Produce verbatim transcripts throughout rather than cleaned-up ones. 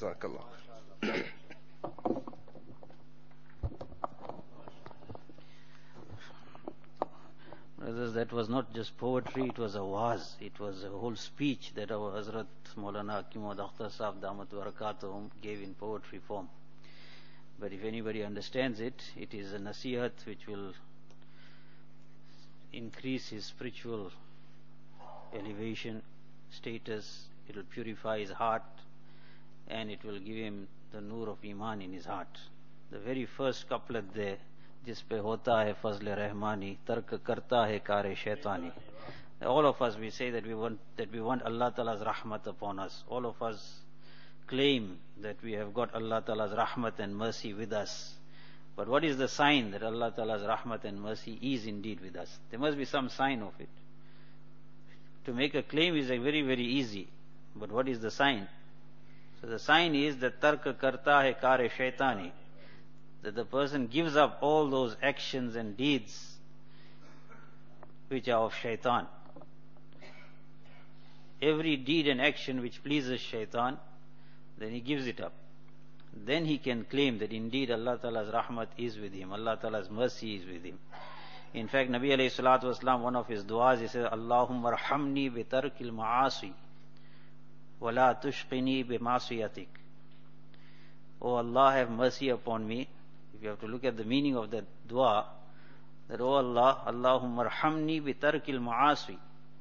Jazakallah. Brothers, that was not just poetry, it was a waz. It was a whole speech that our Hazrat Maulana Hakim Muhammad Akhtar Sahib Damat Barakatuhum gave in poetry form. But if anybody understands it, it is a nasihat which will increase his spiritual elevation, status, it will purify his heart, and it will give him the nur of Iman in his heart. The very first couplet there, जिस पे होता है फजल रहमानी तर्क करता है कारे शैतानी. All of us, we say that we want that we want Allah Ta'ala's rahmat upon us. All of us claim that we have got Allah Ta'ala's rahmat and mercy with us. But what is the sign that Allah Ta'ala's rahmat and mercy is indeed with us? There must be some sign of it. To make a claim is like very, very easy. But what is the sign? So the sign is that tarka karta hai kare shaitani, that the person gives up all those actions and deeds which are of shaitan. Every deed and action which pleases shaitan, then he gives it up. Then he can claim that indeed Allah Ta'ala's rahmat is with him, Allah Ta'ala's mercy is with him. In fact, Nabi alayhi salatu wasalam, one of his du'as, he says, Allahumma arhamni bi tarkil ma'asi wa la tushqini bi ma'asiyatik. Oh Allah, have mercy upon me. If you have to look at the meaning of that dua, that, oh Allah, Allahumma arhamni bi tarkil ma'asi,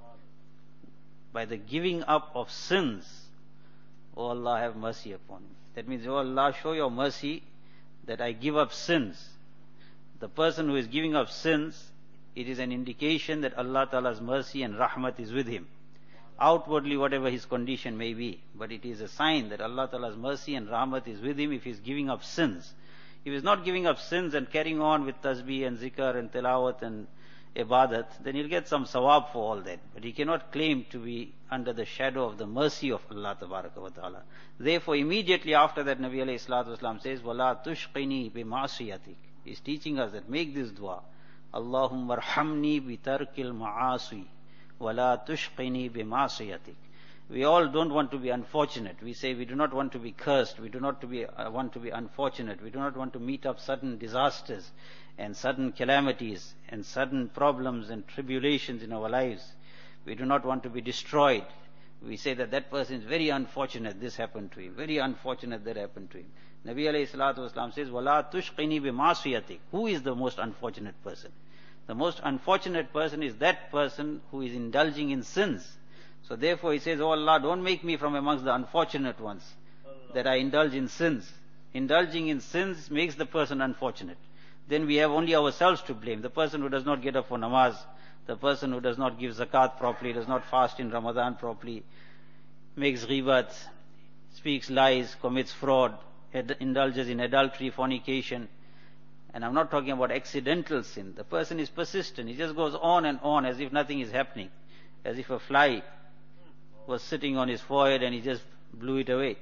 by the giving up of sins, oh Allah, have mercy upon me. That means, oh Allah, show your mercy that I give up sins. The person who is giving up sins, it is an indication that Allah Ta'ala's mercy and rahmat is with him. Outwardly, whatever his condition may be, but it is a sign that Allah Ta'ala's mercy and rahmat is with him if he is giving up sins. If he is not giving up sins and carrying on with tasbih and zikr and tilawat and ibadat, then he'll get some sawab for all that. But he cannot claim to be under the shadow of the mercy of Allah Tabaraka wa Ta'ala. Therefore, immediately after that, Nabi alayhi salatu wasalam says, وَلَا تُشْقِنِي بِمَعْصِيَتِكَ. He's teaching us that make this dua. Allahumma arhamni bi tarkil ma'asi wa la tushqini bi ma'asiyatik. We all don't want to be unfortunate. We say we do not want to be cursed. We do not to be, uh, want to be unfortunate. We do not want to meet up sudden disasters and sudden calamities and sudden problems and tribulations in our lives. We do not want to be destroyed. We say that that person is very unfortunate, this happened to him. Very unfortunate, that happened to him. Nabi alayhi salatu wasalam says, وَلَا تُشْقِنِي بِمَعْصِيَتِكَ. Who is the most unfortunate person? The most unfortunate person is that person who is indulging in sins. So therefore he says, oh Allah, don't make me from amongst the unfortunate ones, that I indulge in sins. Indulging in sins makes the person unfortunate. Then we have only ourselves to blame. The person who does not get up for namaz, the person who does not give zakat properly, does not fast in Ramadan properly, makes ghibat, speaks lies, commits fraud, indulges in adultery, fornication. And I'm not talking about accidental sin. The person is persistent. He just goes on and on as if nothing is happening. As if a fly was sitting on his forehead and he just blew it away.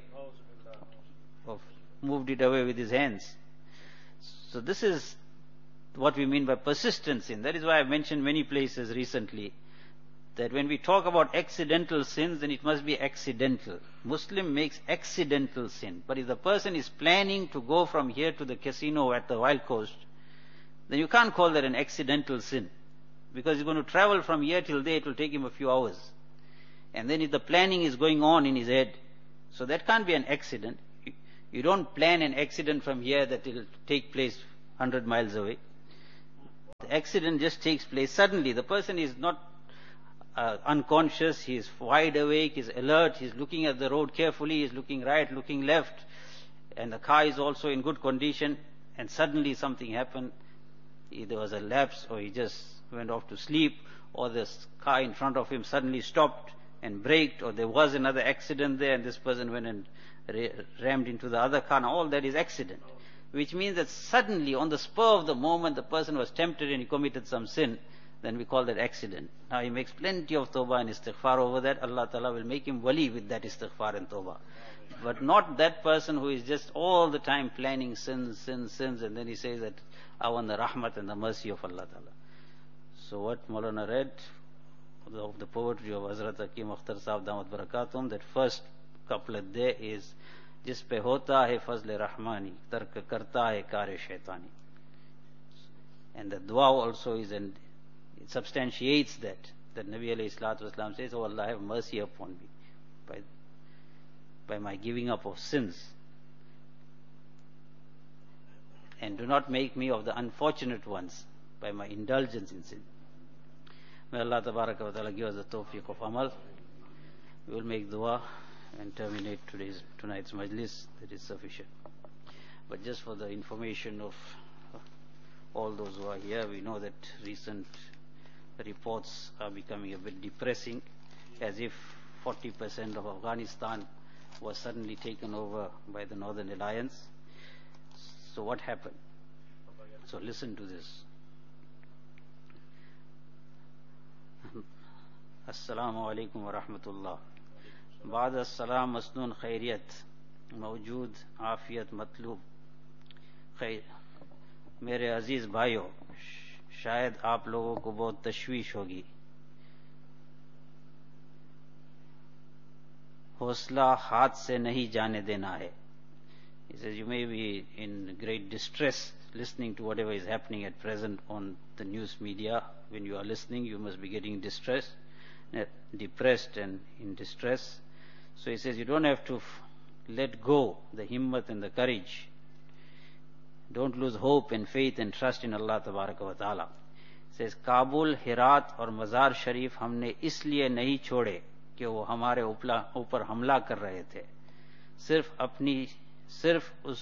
Or moved it away with his hands. So this is what we mean by persistent sin. That is why I've mentioned many places recently that when we talk about accidental sins, then it must be accidental. Muslim makes accidental sin. But if the person is planning to go from here to the casino at the Wild Coast, then you can't call that an accidental sin. Because he's going to travel from here till there, it will take him a few hours. And then if the planning is going on in his head, so that can't be an accident. You, you don't plan an accident from here that it will take place one hundred miles away. The accident just takes place suddenly. The person is not uh, unconscious, he is wide awake, he is alert, he is looking at the road carefully, he is looking right, looking left, and the car is also in good condition, and suddenly something happened. Either was a lapse, or he just went off to sleep, or the car in front of him suddenly stopped and braked, or there was another accident there and this person went and rammed into the other car. Now all that is accident. Which means that suddenly, on the spur of the moment, the person was tempted and he committed some sin, then we call that accident. Now he makes plenty of tawbah and istighfar over that. Allah Ta'ala will make him wali with that istighfar and tawbah. But not that person who is just all the time planning sins, sins, sins, and then he says that I want the rahmat and the mercy of Allah Ta'ala. So what Maulana read of the poetry of Hazrat Hakim Akhtar Sahib Damat Barakatuhum, that first couplet there is जिस पे होता है फजल रहमानी, तर्क करता है car शैतानी. And the dua also is, and it substantiates that, that Nabi alayhi salatu wasalam says, "Oh Allah, have mercy upon me by, by my giving up of sins. And do not make me of the unfortunate ones by my indulgence in sin." May Allah tabaraka wa ta'ala give us the tawfiq of amal. We will make dua and terminate today's tonight's majlis. That is sufficient. But just for the information of all those who are here, we know that recent reports are becoming a bit depressing, as if forty percent of Afghanistan was suddenly taken over by the Northern Alliance. So what happened? So listen to this. Assalamu alaikum wa rahmatullah. Ba'd as-salam masnoon khairiyat mawjood afiyat matloob. Khair. मेरे अजीज भाइयों, शायद आप लोगों को बहुत तशवीश होगी. हौसला हाथ से नहीं जाने देना है. He says, you may be in great distress listening to whatever is happening at present on the news media. When you are listening, you must be getting distressed, depressed and in distress. So he says, you don't have to let go the himmat and the courage. Don't lose hope and faith and trust in Allah tabaraka wa ta'ala. Says, Kabul, Herat और मज़ार शरीफ हमने इसलिए नहीं छोड़े कि वो हमारे ऊपर हमला कर रहे थे. सिर्फ अपनी सिर्फ उस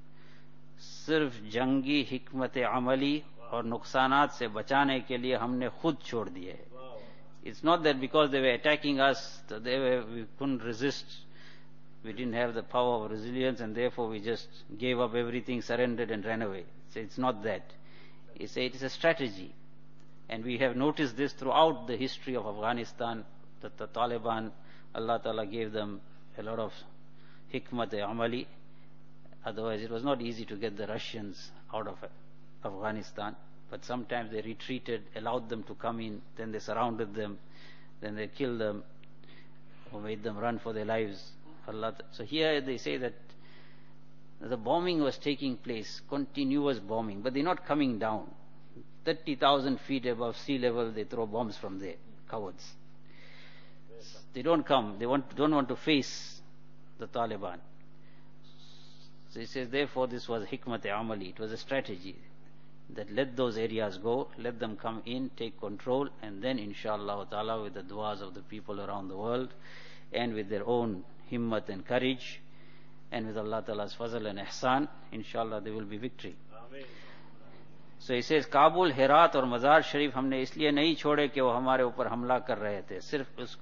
सिर्फ जंगी हिकमत अमली और नुकसानात से बचाने के लिए हमने खुद छोड़ दिए. It's not that because they were attacking us, that they were, we couldn't resist. We didn't have the power of resilience and therefore we just gave up everything, surrendered and ran away. So it's not that. It's a, it is a strategy. And we have noticed this throughout the history of Afghanistan, that the Taliban, Allah Ta'ala gave them a lot of hikmat-e-amali. Otherwise it was not easy to get the Russians out of Afghanistan. But sometimes they retreated, allowed them to come in, then they surrounded them, then they killed them, or made them run for their lives. Allah. So here they say that the bombing was taking place, continuous bombing, but they're not coming down. thirty thousand feet above sea level, they throw bombs from there, cowards. They don't come, they want, don't want to face the Taliban. So he says, therefore this was hikmat-e-amali, it was a strategy, that let those areas go, let them come in, take control, and then inshallah ta'ala with the du'as of the people around the world, and with their own himmat and courage, and with Allah Ta'ala's fazl and ihsan, inshallah there will be victory. Amen. So he says, Kabul, Herat और मज़ार शरीफ हमने इसलिए नहीं छोड़े कि वो हमारे ऊपर हमला कर रहे थे. सिर्फ उस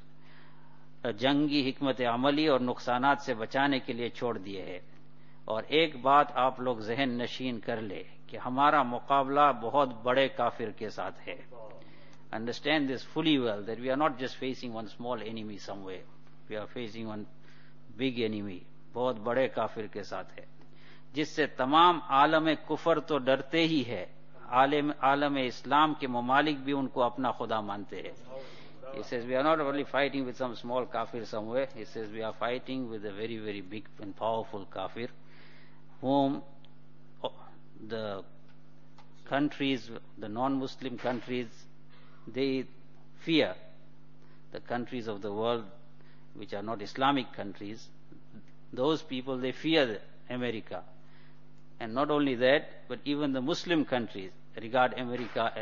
जंगी हिकमत अमली और नुकसानात से बचाने के लिए छोड़ दिए है. और एक बात आप लोग जहन नशीन कर ले कि हमारा मुकाबला बहुत बड़े काफिर के साथ है. Understand this fully well, that we are not just facing one small enemy somewhere. We are facing one big enemy, बहुत बड़े काफिर के साथ है, जिससे तमाम आलम कुफर तो डरते ही है, आलम आलम इस्लाम के ममालिक भी उनको अपना खुदा मानते हैं. He says we are not only fighting with some small kafir somewhere. He says we are fighting with a very very big and powerful kafir, whom the countries, the non-Muslim countries, they fear. The countries of the world which are not Islamic countries, those people, they fear America. And not only that, but even the Muslim countries regard America